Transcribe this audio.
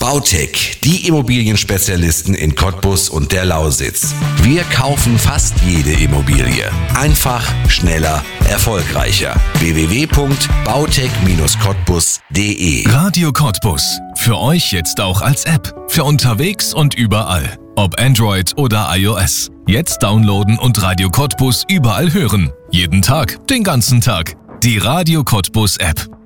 Bautec, die Immobilienspezialisten in Cottbus und der Lausitz. Wir kaufen fast jede Immobilie. Einfach, schneller, erfolgreicher. www.bautec-cottbus.de Radio Cottbus. Für euch jetzt auch als App. Für unterwegs und überall. Ob Android oder iOS. Jetzt downloaden und Radio Cottbus überall hören. Jeden Tag, den ganzen Tag. Die Radio Cottbus App.